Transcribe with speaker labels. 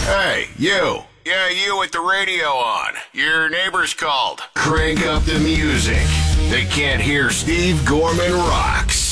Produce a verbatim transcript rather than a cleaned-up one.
Speaker 1: Hey, you. Yeah, you with the radio on. Your neighbor's called. Crank up the music. They can't hear Steve Gorman Rocks.